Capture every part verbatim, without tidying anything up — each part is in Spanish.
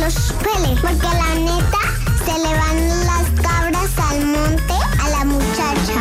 los pele. Porque la neta, se le van las cabras al monte a la muchacha.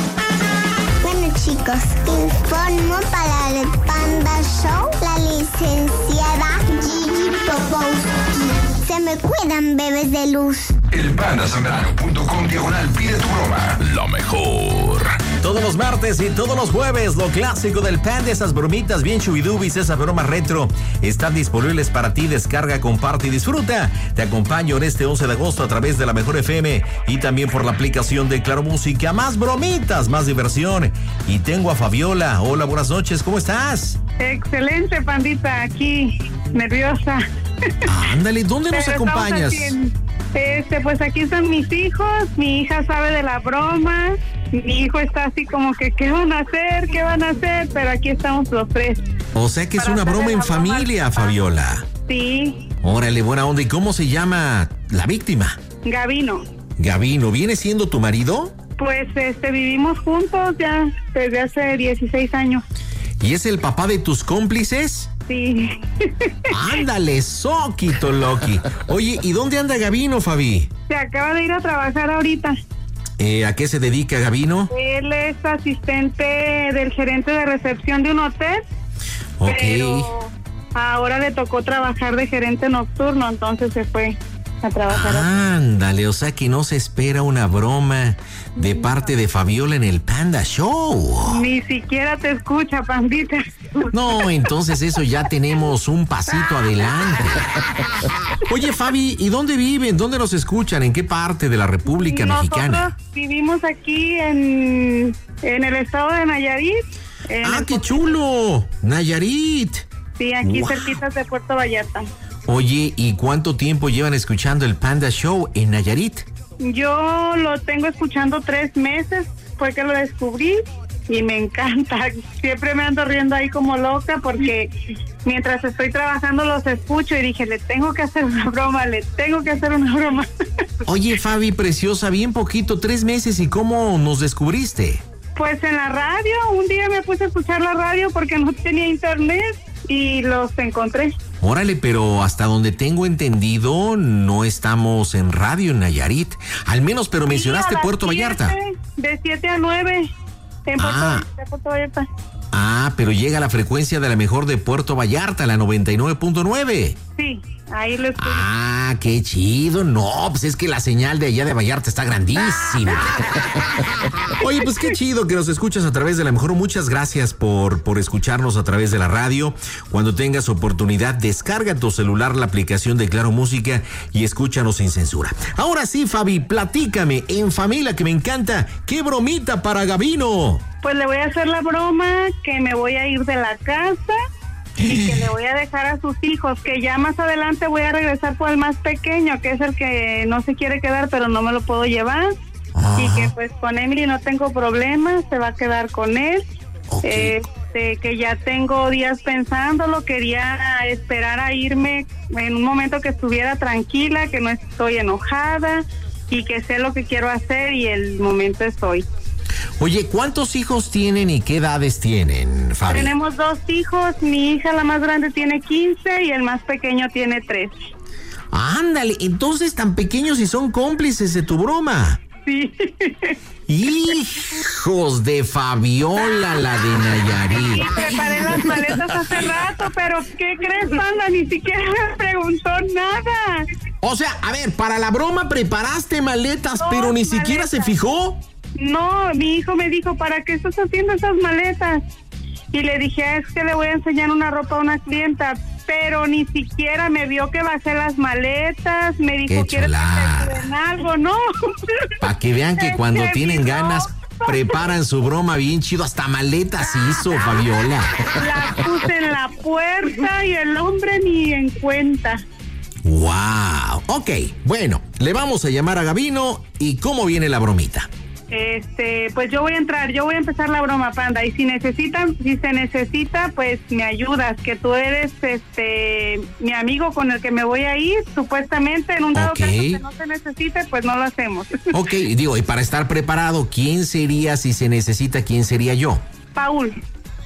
Bueno, chicos, informo para el Panda Show la licenciada Gigi Popowski. Se me cuidan, bebés de luz. El panda zambrano punto com diagonal pide tu broma. Lo mejor. Todos los martes y todos los jueves, lo clásico del Panda, esas bromitas bien chubidubis, esas bromas retro, están disponibles para ti. Descarga, comparte y disfruta. Te acompaño en este once de agosto a través de la Mejor F M y también por la aplicación de Claro Música. Más bromitas, más diversión. Y tengo a Fabiola. Hola, buenas noches, ¿cómo estás? Excelente, pandita, aquí, nerviosa. Ándale, ¿dónde nos Pero acompañas? Este, pues aquí están mis hijos, mi hija sabe de la broma, mi hijo está así como que, ¿qué van a hacer? ¿Qué van a hacer? Pero aquí estamos los tres. O sea que es una broma en familia, Fabiola. Sí. Órale, buena onda. ¿Y cómo se llama la víctima? Gabino. Gabino, ¿viene siendo tu marido? Pues este, vivimos juntos ya desde hace dieciséis años. ¿Y es el papá de tus cómplices? Sí. Ándale, soquito Loki. Oye, ¿y dónde anda Gabino, Fabi? Se acaba de ir a trabajar ahorita. Eh, ¿A qué se dedica Gabino? Él es asistente del gerente de recepción de un hotel. Ok. Pero ahora le tocó trabajar de gerente nocturno, entonces se fue a trabajar. Ándale, o sea que no se espera una broma de parte de Fabiola en el Panda Show. Ni siquiera te escucha, pandita. No, entonces eso ya tenemos un pasito adelante. Oye, Fabi, ¿y dónde viven? ¿Dónde nos escuchan? ¿En qué parte de la República Nosotros Mexicana? Vivimos aquí en, en el estado de Nayarit. ¡Ah, qué chulo! Nayarit. Sí, aquí wow. cerquitas de Puerto Vallarta. Oye, ¿y cuánto tiempo llevan escuchando el Panda Show en Nayarit? Yo lo tengo escuchando tres meses, fue que lo descubrí y me encanta. Siempre me ando riendo ahí como loca porque mientras estoy trabajando los escucho y dije, le tengo que hacer una broma, le tengo que hacer una broma. Oye, Fabi, preciosa, bien poquito, tres meses, ¿y cómo nos descubriste? Pues en la radio, un día me puse a escuchar la radio porque no tenía internet y los encontré. Órale, pero hasta donde tengo entendido, no estamos en radio en Nayarit. Al menos, pero Sí, mencionaste a Puerto las Vallarta. siete, de siete a nueve en Puerto, Ah. de Puerto Vallarta. Ah, pero llega la frecuencia de la mejor de Puerto Vallarta, la noventa y nueve punto nueve. Sí, ahí lo escuché. Ah, qué chido. No, pues es que la señal de allá de Vallarta está grandísima. Oye, pues qué chido que nos escuchas a través de la mejor. Muchas gracias por, por escucharnos a través de la radio. Cuando tengas oportunidad, descarga en tu celular la aplicación de Claro Música y escúchanos sin censura. Ahora sí, Fabi, platícame, en familia que me encanta, ¿qué bromita para Gabino? Pues le voy a hacer la broma que me voy a ir de la casa y que le voy a dejar a sus hijos, que ya más adelante voy a regresar por el más pequeño, que es el que no se quiere quedar, pero no me lo puedo llevar. Ajá. Y que pues con Emily no tengo problemas, se va a quedar con él. Ok. Este, que ya tengo días pensándolo, quería esperar a irme en un momento que estuviera tranquila, que no estoy enojada y que sé lo que quiero hacer y el momento es hoy. Oye, ¿cuántos hijos tienen y qué edades tienen, Fabi? Tenemos dos hijos, mi hija la más grande tiene quince y el más pequeño tiene trece. Ándale, entonces tan pequeños y son cómplices de tu broma. Sí. Hijos de Fabiola, la de Nayarit. Preparé las maletas hace rato, pero ¿qué crees, Panda? Ni siquiera me preguntó nada. O sea, a ver, para la broma preparaste maletas, Dos pero ni siquiera maletas. se fijó. No, mi hijo me dijo, ¿para qué estás haciendo esas maletas? Y le dije, es que le voy a enseñar una ropa a una clienta, pero ni siquiera me vio que bajé las maletas, me dijo, Qué ¿quieres que chulada. te ayude en algo? No. Para que vean que Es cuando que tienen mi ganas, ropa. preparan su broma bien chido. Hasta maletas hizo Fabiola. La puse en la puerta y el hombre ni en cuenta. Wow. Ok, bueno, le vamos a llamar a Gabino. ¿Y cómo viene la bromita? Este, pues yo voy a entrar, yo voy a empezar la broma, Panda, y si necesitan, si se necesita, pues me ayudas, que tú eres, este, mi amigo con el que me voy a ir, supuestamente, en un dado Ok. caso que no se necesite, pues no lo hacemos. Ok, digo, y para estar preparado, ¿quién sería si se necesita? ¿Quién sería yo? Paul.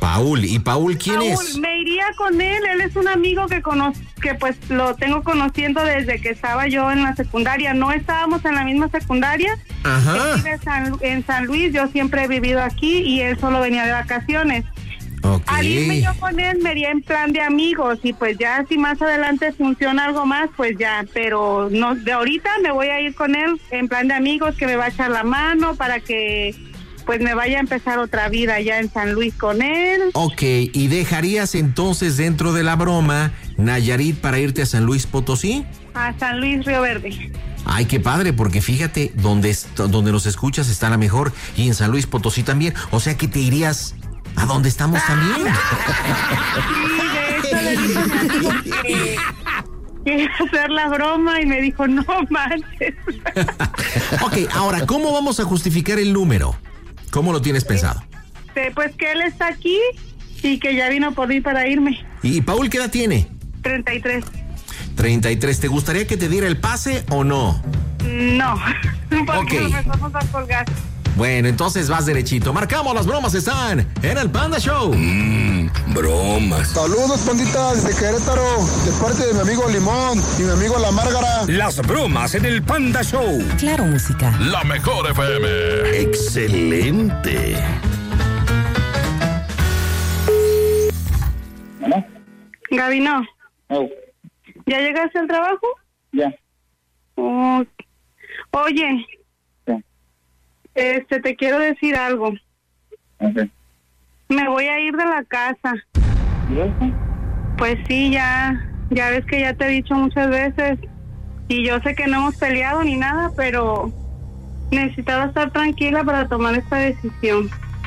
Paul. ¿Y Paul quién Paul, es? me iría con él. Él es un amigo que cono que pues lo tengo conociendo desde que estaba yo en la secundaria. No estábamos en la misma secundaria. Ajá. Él vive San, en San Luis. Yo siempre he vivido aquí y él solo venía de vacaciones. Okay. Al irme yo con él me iría en plan de amigos y pues ya si más adelante funciona algo más, pues ya. Pero no, de ahorita me voy a ir con él en plan de amigos, que me va a echar la mano para que pues me vaya a empezar otra vida ya en San Luis con él. Ok, ¿y dejarías entonces dentro de la broma Nayarit para irte a San Luis Potosí? A San Luis Río Verde. Ay, qué padre, porque fíjate, donde, donde nos escuchas está la mejor y en San Luis Potosí también. O sea que te irías a donde estamos también. Sí, de hecho le dije a mi amigo que... que hacer la broma y me dijo, no manches. Ok, ahora, ¿cómo vamos a justificar el número? ¿Cómo lo tienes pensado? Este, pues que él está aquí y que ya vino por mí para irme. ¿Y Paul qué edad tiene? treinta y tres. treinta y tres. ¿Te gustaría que te diera el pase o no? No, porque Ok. nos vamos a colgar. Bueno, entonces vas derechito. Marcamos, las bromas están en el Panda Show. Mmm, bromas. Saludos, pandita, desde Querétaro, de parte de mi amigo Limón y mi amigo La Márgara. Las bromas en el Panda Show. Claro, música. La mejor F M. Excelente. ¿No? Gaby, no. Oh, ¿Ya llegaste al trabajo? ya. Oh, oye, Sí. este, te quiero decir algo. Ok. Me voy a ir de la casa. ¿Y eso? Pues sí, ya, ya ves que ya te he dicho muchas veces. Y yo sé que no hemos peleado ni nada, pero necesitaba estar tranquila para tomar esta decisión.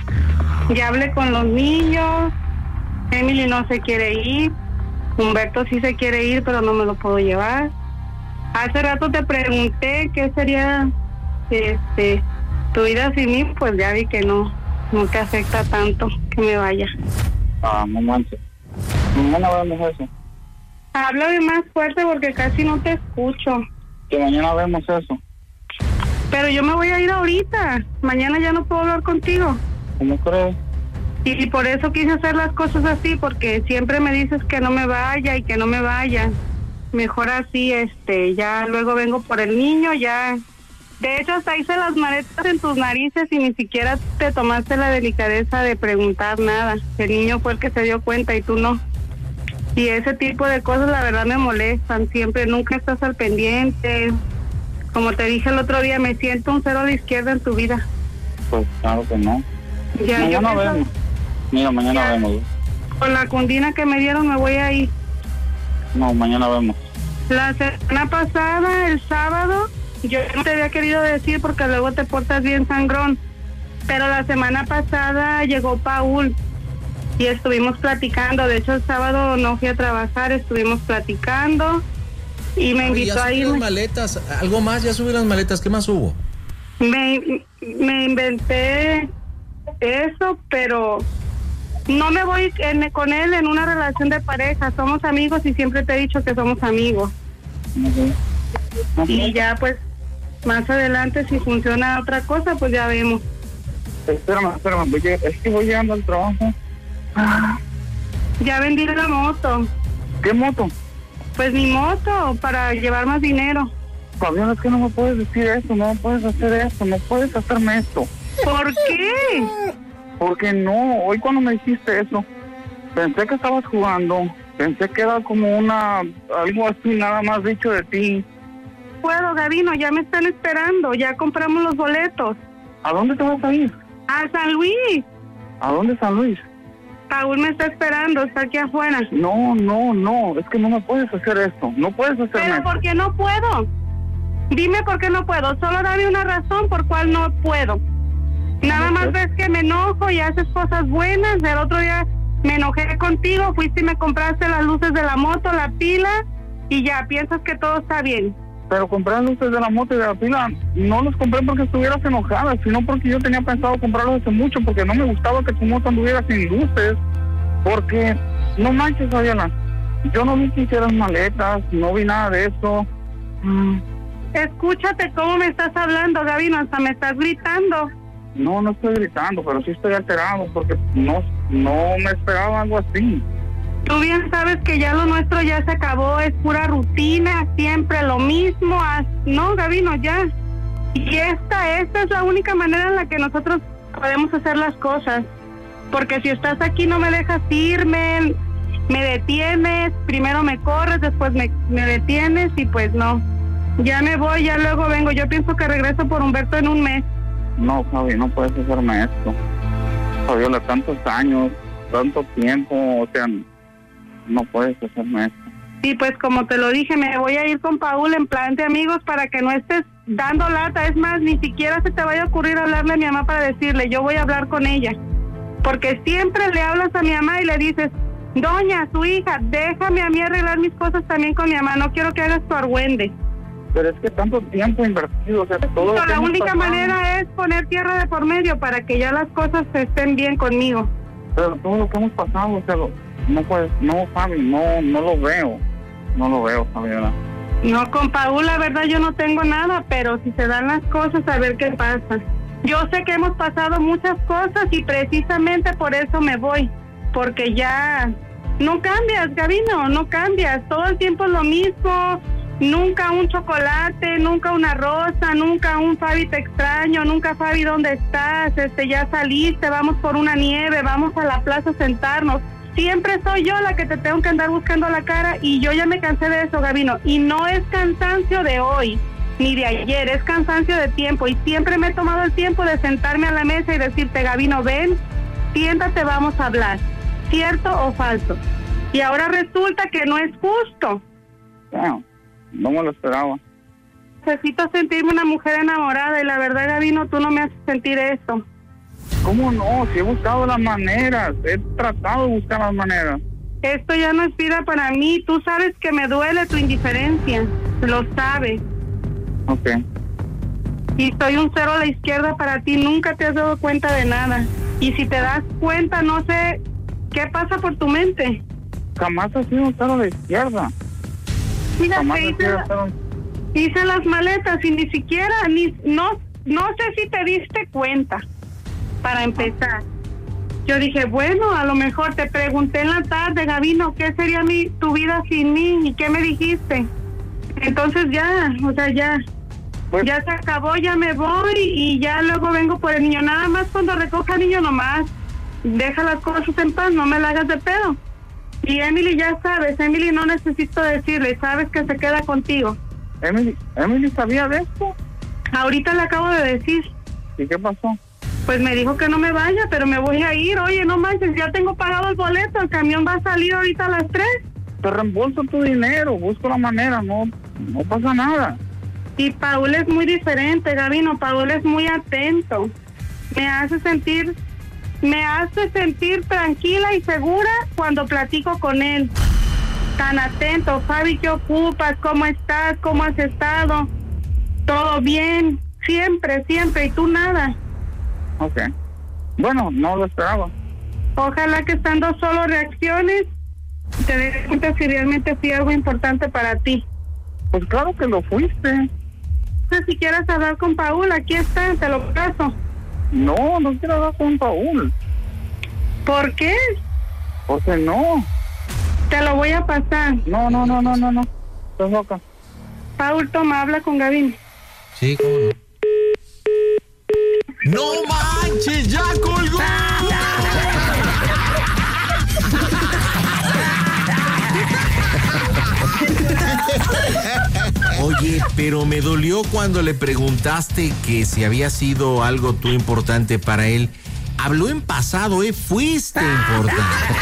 Ya hablé con los niños. Emily no se quiere ir. Humberto sí se quiere ir, pero no me lo puedo llevar. Hace rato te pregunté qué sería este tu vida sin mí, pues ya vi que no, no te afecta tanto que me vaya. Ah, no manches. Mañana vemos eso. Háblame más fuerte porque casi no te escucho. Que mañana vemos eso. Pero yo me voy a ir ahorita. Mañana ya no puedo hablar contigo. ¿Cómo crees? Y, y por eso quise hacer las cosas así, porque siempre me dices que no me vaya y que no me vaya. Mejor así, este, ya luego vengo por el niño, ya. De hecho, hasta hice las maletas en tus narices y ni siquiera te tomaste la delicadeza de preguntar nada. El niño fue el que se dio cuenta y tú no. Y ese tipo de cosas, la verdad, me molestan. Siempre, nunca estás al pendiente. Como te dije el otro día, me siento un cero a la izquierda en tu vida. Pues claro que no. Ya, yo mañana pienso- vemos. Mira, mañana Ya. vemos. Con la cundina que me dieron me voy a ir. No, mañana vemos. La semana pasada, el sábado, yo no te había querido decir porque luego te portas bien sangrón, pero la semana pasada llegó Paul y estuvimos platicando. De hecho, el sábado no fui a trabajar, estuvimos platicando y me Oye, invitó ya a subí las irme. maletas, algo más, ya subí las maletas, ¿qué más hubo? Me, me inventé eso, pero no me voy en- con él en una relación de pareja. Somos amigos y siempre te he dicho que somos amigos. Ok. Y ya pues más adelante si funciona otra cosa pues ya vemos. Espérame, espérame. voy lleg- Es que voy llegando al trabajo. Ya vendí la moto, ¿Qué moto? pues mi moto para llevar más dinero. Fabián, es que no me puedes decir esto, no me puedes hacer esto, no puedes hacerme esto. ¿Por qué? Porque no, hoy cuando me dijiste eso, pensé que estabas jugando, pensé que era como una, algo así nada más dicho de ti. Puedo, Gabino, ya me están esperando, ya compramos los boletos. ¿A dónde te vas a ir? A San Luis. ¿A dónde, San Luis? Paul me está esperando, está aquí afuera. No, no, no, es que no me puedes hacer esto, no puedes hacerme Pero esto. ¿por qué no puedo? Dime por qué no puedo, solo dame una razón por cuál no puedo. Nada más ves que me enojo y haces cosas buenas. El otro día me enojé contigo, fuiste y me compraste las luces de la moto, la pila y ya piensas que todo está bien. Pero comprar luces de la moto y de la pila, no los compré porque estuvieras enojada, sino porque yo tenía pensado comprarlos hace mucho, porque no me gustaba que tu moto anduviera sin luces. Porque, no manches, Fabiola, yo no vi que hicieras maletas, no vi nada de eso. Mm, Escúchate cómo me estás hablando, Gabino, hasta me estás gritando. No, no estoy gritando, pero sí estoy alterado porque no, no me esperaba algo así. Tú bien sabes que ya lo nuestro ya se acabó, es pura rutina, siempre lo mismo. No, Gabino, ya. Y esta, esta es la única manera en la que nosotros podemos hacer las cosas. Porque si estás aquí no me dejas irme, me detienes, primero me corres, después me, me detienes y pues no. Ya me voy, ya luego vengo. Yo pienso que regreso por Humberto en un mes. No, Fabi, no puedes hacerme esto. Fabiola, tantos años, tanto tiempo, o sea, no puedes hacerme esto. Sí, pues como te lo dije, me voy a ir con Paul en plan de amigos para que no estés dando lata. Es más, ni siquiera se te vaya a ocurrir hablarle a mi mamá para decirle, yo voy a hablar con ella. Porque siempre le hablas a mi mamá y le dices, doña, su hija, déjame a mí arreglar mis cosas también con mi mamá, no quiero que hagas tu argüende. Pero es que tanto tiempo invertido, o sea, todo Pero lo que la hemos única pasado, manera es poner tierra de por medio para que ya las cosas estén bien conmigo. Pero todo lo que hemos pasado, o sea, lo, no puedes, no, Fabi, no, no lo veo, no lo veo, Fabiola. No, con Paul, la verdad yo no tengo nada, pero si se dan las cosas, a ver qué pasa. Yo sé que hemos pasado muchas cosas y precisamente por eso me voy, porque ya no cambias, Gabino, no cambias, todo el tiempo es lo mismo, nunca un chocolate, nunca una rosa, nunca un Fabi te extraño, nunca Fabi ¿dónde estás? Este, ya saliste, vamos por una nieve, vamos a la plaza a sentarnos. Siempre soy yo la que te tengo que andar buscando la cara y yo ya me cansé de eso, Gabino, y no es cansancio de hoy ni de ayer, es cansancio de tiempo y siempre me he tomado el tiempo de sentarme a la mesa y decirte, Gabino, ven, siéntate, vamos a hablar, ¿cierto o falso? Y ahora resulta que no es justo. Wow, no me lo esperaba. Necesito sentirme una mujer enamorada y la verdad, Gabino, tú no me haces sentir eso. ¿Cómo no? Si he buscado las maneras, he tratado de buscar las maneras. Esto ya no es vida para mí, tú sabes que me duele tu indiferencia, lo sabes. Ok. Y soy un cero a la izquierda para ti, nunca te has dado cuenta de nada. Y si te das cuenta, no sé qué pasa por tu mente. Jamás ha sido un cero a la izquierda. Mira, Jamás que ha hice, sido la- cero- hice las maletas y ni siquiera, ni no, no sé si te diste cuenta, para empezar. Yo dije, bueno, a lo mejor te pregunté en la tarde, Gabino, ¿qué sería mi, tu vida sin mí? ¿Y qué me dijiste? Entonces ya, o sea, ya, Pues- ya se acabó, ya me voy y ya luego vengo por el niño. Nada más cuando recoja al niño nomás, deja las cosas en paz, no me la hagas de pedo. Y Emily ya sabes, Emily no necesito decirle, sabes que se queda contigo. Emily, Emily sabía de esto. Ahorita le acabo de decir, ¿Y qué pasó? pues me dijo que no me vaya, pero me voy a ir. Oye, no manches, ya tengo pagado el boleto, el camión va a salir ahorita a las tres. Te reembolso tu dinero, busco la manera, no, no pasa nada. Y Paul es muy diferente, Gabino, Paul es muy atento. Me hace sentir, me hace sentir tranquila y segura cuando platico con él. Tan atento, Fabi, ¿qué ocupas? ¿Cómo estás? ¿Cómo has estado? ¿Todo bien? Siempre, siempre, y tú nada. Ok. Bueno, no lo esperaba. Ojalá que estando solo reacciones, te des cuenta si realmente fui algo importante para ti. Pues claro que lo fuiste. No sé si quieras hablar con Paul, aquí está, te lo paso. No, no quiero hablar con Paul. ¿Por qué? Porque no. Te lo voy a pasar. No, no, no, no, no, no. Estás loca. Paul, toma, habla con Gabino. Sí, cómo no. ¡No manches! ¡Ya colgó! Oye, pero me dolió cuando le preguntaste que si había sido algo tú importante para él. Habló en pasado, ¿eh? Fuiste importante.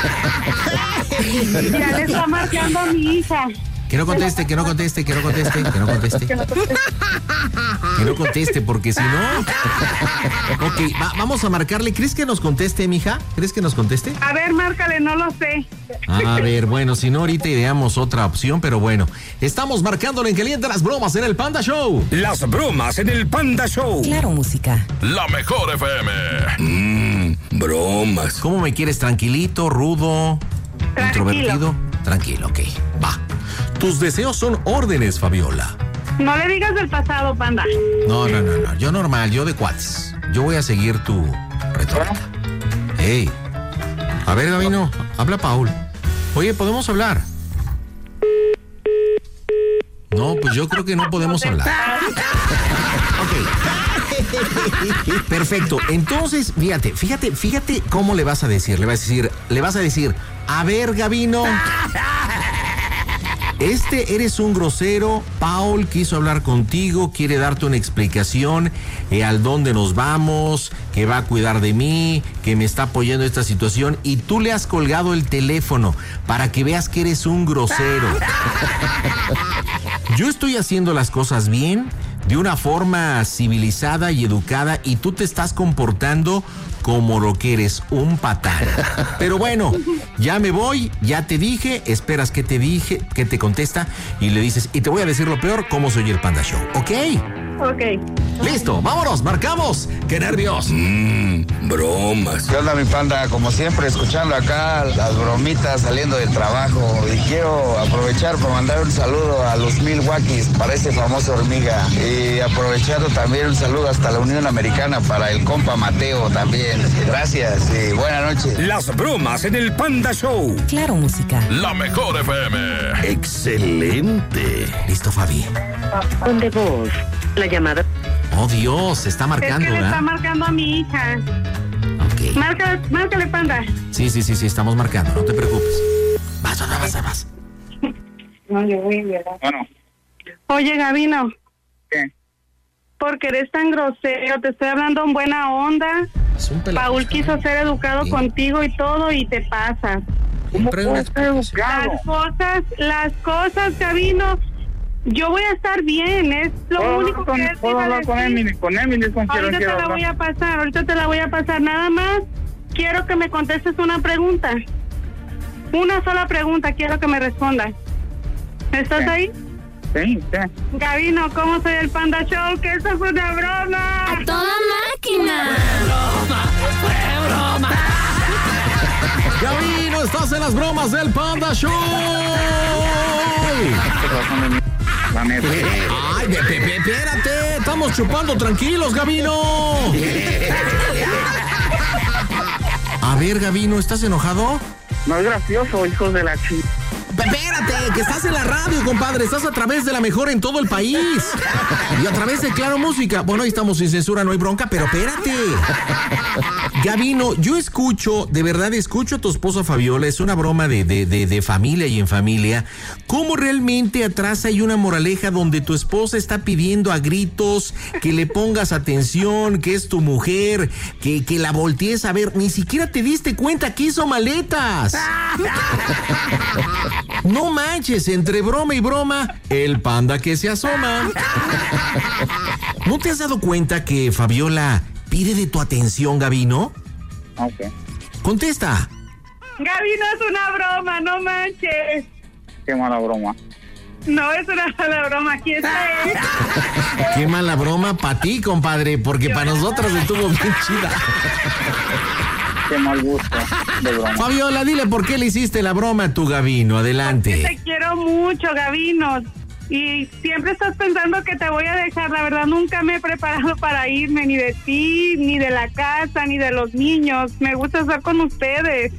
Ya le está marcando a mi hija. Que no conteste, que no conteste, que no conteste, que no conteste. Que no conteste, porque si no... Ok, va- vamos a marcarle. ¿Crees que nos conteste, mija? ¿Crees que nos conteste? A ver, márcale, no lo sé. A ver, bueno, si no, ahorita ideamos otra opción, pero bueno. Estamos marcándole en caliente las bromas en el Panda Show. Las bromas en el Panda Show. Claro, música. La mejor F M. Mmm, bromas. ¿Cómo me quieres? ¿Tranquilito, rudo, Tranquilo. introvertido? Tranquilo, ok, va. Tus deseos son órdenes, Fabiola. No le digas del pasado, panda. No, no, no, no, yo normal, yo de cuates. yo voy a seguir tu retorno. Hey. A ver, Gabino, habla Paul. Oye, ¿podemos hablar? No, pues yo creo que no podemos hablar. Ok. Perfecto. Entonces, fíjate, fíjate, fíjate cómo le vas a decir. Le vas a decir, le vas a decir, a ver, Gabino, este eres un grosero. Paul quiso hablar contigo, quiere darte una explicación eh, al dónde nos vamos, que va a cuidar de mí, que me está apoyando en esta situación, y tú le has colgado el teléfono para que veas que eres un grosero. Yo estoy haciendo las cosas bien, de una forma civilizada y educada, y tú te estás comportando como lo que eres, un patán. Pero bueno, ya me voy, ya te dije, esperas que te dije, que te contesta, y le dices, y te voy a decir lo peor, cómo soy el Panda Show, ¿ok? Ok. Listo, vámonos, marcamos. ¡Qué nervios! Mmm, bromas. ¿Qué onda, mi panda? Como siempre, escuchando acá las bromitas saliendo del trabajo. Y quiero aprovechar para mandar un saludo a los Milwaukees para ese famoso hormiga. Y aprovechando también un saludo hasta la Unión Americana para el compa Mateo también. Gracias y buenas noches. Las bromas en el Panda Show. Claro, música. La mejor F M. Excelente. Listo, Fabi. ¿Dónde vos? La llamada. Oh, Dios, está marcando, es que le ¿verdad? está marcando a mi hija. Ok. Márcale, márcale, Panda. Sí, sí, sí, sí, estamos marcando, no te preocupes. Vas, vas, vas, vas. No, yo voy, ¿verdad? Bueno, Oye, Gabino. ¿qué? Porque eres tan grosero, te estoy hablando en buena onda. Es un pelado. Paul quiso ser educado Sí. contigo y todo, y te pasas. ¿Cómo Siempre una puedo ser educado? Las cosas, las cosas, Gabino, yo voy a estar bien, es lo ¿Puedo único hablar con- que él te ¿Puedo iba a hablar con decir. Emily? Con Emily con quien Ahorita te quiero la voy hablar. a pasar, ahorita te la voy a pasar. Nada más quiero que me contestes una pregunta. Una sola pregunta quiero que me respondas. ¿Estás Sí. ahí? Sí, sí. Gabino, ¿cómo soy el Panda Show? Que eso fue una broma. ¡A toda máquina! Gabino, estás en las bromas del Panda Show. La neta. Ay, pe- pe- pe- espérate, estamos chupando tranquilos, Gabino. A ver, Gabino, ¿estás enojado? No es gracioso, hijos de la chi... Espérate, que estás en la radio, compadre. Estás a través de la mejor en todo el país. Y a través de Claro Música. Bueno, ahí estamos sin censura, no hay bronca, pero espérate. Gabino, yo escucho, de verdad escucho a tu esposa Fabiola. Es una broma de, de, de, de familia y en familia. ¿Cómo realmente atrás hay una moraleja donde tu esposa está pidiendo a gritos que le pongas atención, que es tu mujer, que, que la voltees a ver? Ni siquiera te diste cuenta que hizo maletas. No manches, entre broma y broma, el panda que se asoma. ¿No te has dado cuenta que Fabiola pide de tu atención, Gabino? Ok. Contesta. Gabino, es una broma, no manches. Qué mala broma. No es una mala broma, aquí está él. Qué mala broma para ti, compadre, porque para nosotros estuvo bien chida. Qué mal gusto de broma. Fabiola, dile por qué le hiciste la broma a tu Gabino. Adelante. Te quiero mucho, Gabino. Y siempre estás pensando que te voy a dejar. La verdad, nunca me he preparado para irme, ni de ti, ni de la casa, ni de los niños. Me gusta estar con ustedes.